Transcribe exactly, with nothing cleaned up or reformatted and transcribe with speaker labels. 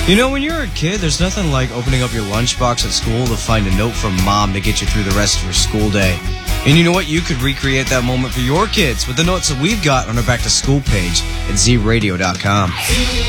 Speaker 1: You know, when you're a kid, there's nothing like opening up your lunchbox at school to find a note from mom to get you through the rest of your school day. And you know what? You could recreate that moment for your kids with the notes that we've got on our back to school page at z radio dot com.